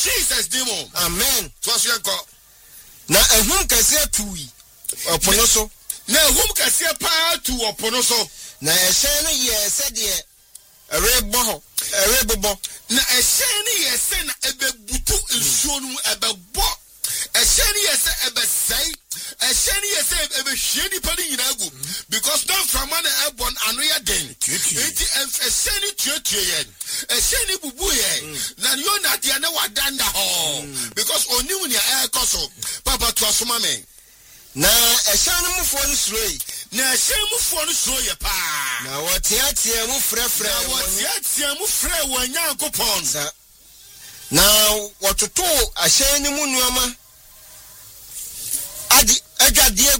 Jesus demo. Amen. So as you go. Na ehum kase tuwi. Opono so. Na ehum kase pa tu opono so. Na ehye no ye se de erebo na ehye ni ye se na ebebutu nsuo no ebebo ehye ni ye se ebesai ehye ni ye se ebehye ni pa ni nyina gu because don't from man ebon anu ya den enti ehye ni tuetue ye ehye ni bubu ye na yo na de na wadanda ho because onimu ni ekoso papa to asoma me na ehye no mufo no suroi na ehye mufo no suro ye pa na wotiatia mu frefre na wotiatia mu frɛ wanyankopɔn na wototo ahye ni mu nuama adi adwadie